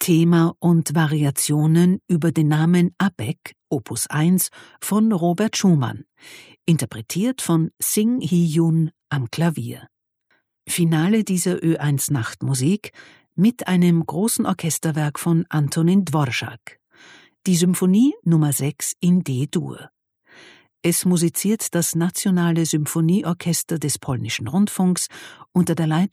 Thema und Variationen über den Namen Abegg, Opus 1 von Robert Schumann, interpretiert von Sing Hee-Jun am Klavier. Finale dieser Ö1 Nachtmusik mit einem großen Orchesterwerk von Antonin Dvorak, die Symphonie Nummer 6 in D-Dur. Es musiziert das Nationale Symphonieorchester des Polnischen Rundfunks unter der Leitung